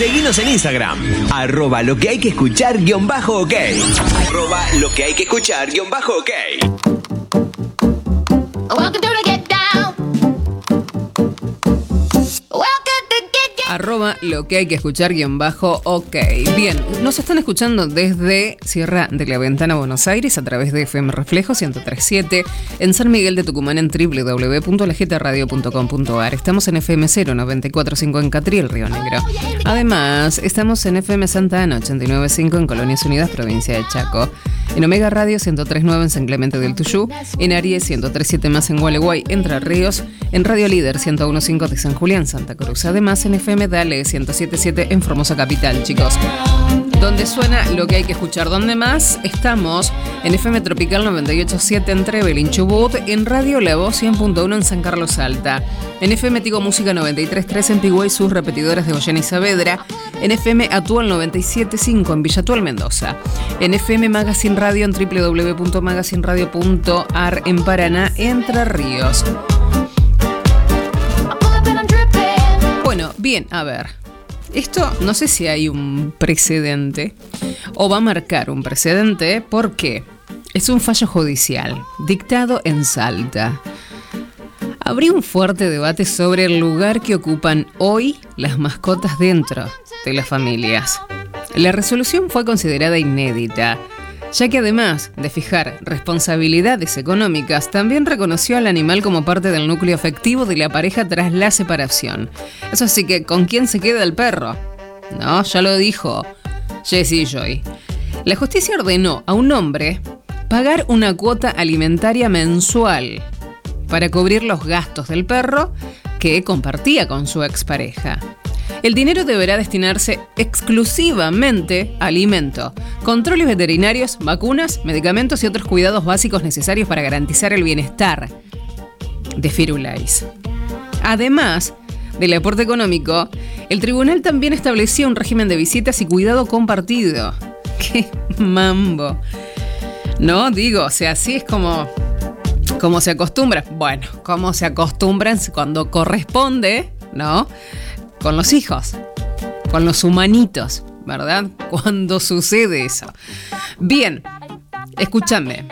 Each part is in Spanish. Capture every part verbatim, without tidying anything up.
Seguinos en Instagram, arroba lo que hay que escuchar guión bajo ok. Arroba lo que hay que escuchar guión bajo ok. Arroba lo que hay que escuchar guión bajo ok. Bien, nos están escuchando desde Sierra de la Ventana, Buenos Aires, a través de F M Reflejo ciento tres punto siete, en San Miguel de Tucumán en doble u doble u doble u punto la jeta radio punto com punto a r. Estamos en F M cero noventa y cuatro punto cinco en Catriel, Río Negro. Además, estamos en F M Santa Ana ochenta y nueve punto cinco en Colonias Unidas, provincia de Chaco. En Omega Radio ciento tres punto nueve en San Clemente del Tuyú, en Aries ciento tres punto siete más en Gualeguay, Entre Ríos, en Radio Líder ciento uno punto cinco de San Julián, Santa Cruz. Además, en F M Dale ciento siete punto siete en Formosa Capital, chicos. Donde suena lo que hay que escuchar. ¿Dónde más? Estamos en F M Tropical noventa y ocho punto siete en Trevelin, Chubut, en Radio La Voz cien punto uno en San Carlos Alta, en F M Tigo Música noventa y tres punto tres en Pigüey, sus repetidores de Goyena y Saavedra, en F M Atual noventa y siete punto cinco en Villa Atual, Mendoza, en F M Magazine Radio en doble u doble u doble u punto magazine radio punto a r en Paraná, Entre Ríos. Bueno, bien, a ver. Esto no sé si hay un precedente o va a marcar un precedente porque es un fallo judicial dictado en Salta. Habría un fuerte debate sobre el lugar que ocupan hoy las mascotas dentro de las familias. La resolución fue considerada inédita, ya que además de fijar responsabilidades económicas, también reconoció al animal como parte del núcleo afectivo de la pareja tras la separación. Eso sí que, ¿con quién se queda el perro? No, ya lo dijo Jessie Joy. La justicia ordenó a un hombre pagar una cuota alimentaria mensual para cubrir los gastos del perro que compartía con su expareja. El dinero deberá destinarse exclusivamente a alimento, controles veterinarios, vacunas, medicamentos y otros cuidados básicos necesarios para garantizar el bienestar de Firulais. Además del aporte económico, el tribunal también estableció un régimen de visitas y cuidado compartido. ¡Qué mambo! No, digo, o sea, así es como, como se acostumbra. Bueno, como se acostumbran cuando corresponde, ¿no? Con los hijos, con los humanitos, ¿verdad? Cuando sucede eso. Bien, escúchame.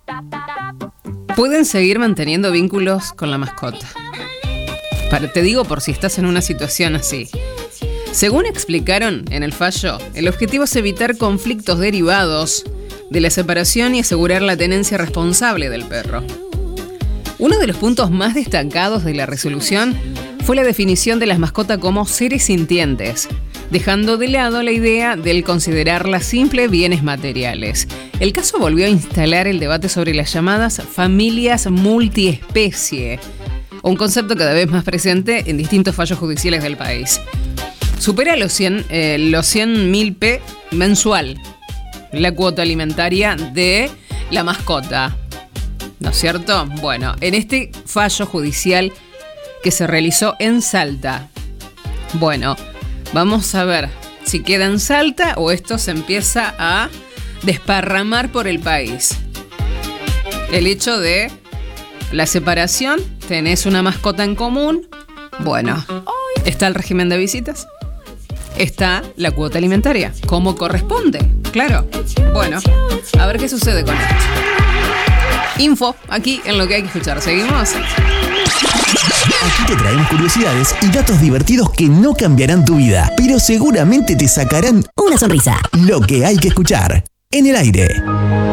Pueden seguir manteniendo vínculos con la mascota. Para, te digo por si estás en una situación así. Según explicaron en el fallo, el objetivo es evitar conflictos derivados de la separación y asegurar la tenencia responsable del perro. Uno de los puntos más destacados de la resolución fue la definición de las mascotas como seres sintientes, dejando de lado la idea del considerarlas simples bienes materiales. El caso volvió a instalar el debate sobre las llamadas familias multiespecie, un concepto cada vez más presente en distintos fallos judiciales del país. Supera los cien, eh, los cien mil pe mensual la cuota alimentaria de la mascota, ¿no es cierto? Bueno, en este fallo judicial que se realizó en Salta. Bueno, vamos a ver si queda en Salta o esto se empieza a desparramar por el país. El hecho de la separación, tenés una mascota en común, bueno, está el régimen de visitas, está la cuota alimentaria, como corresponde, claro. Bueno, a ver qué sucede con esto. Info, aquí en Lo que hay que escuchar. ¿Seguimos? Aquí te traemos curiosidades y datos divertidos que no cambiarán tu vida, pero seguramente te sacarán una sonrisa. Lo que hay que escuchar en el aire.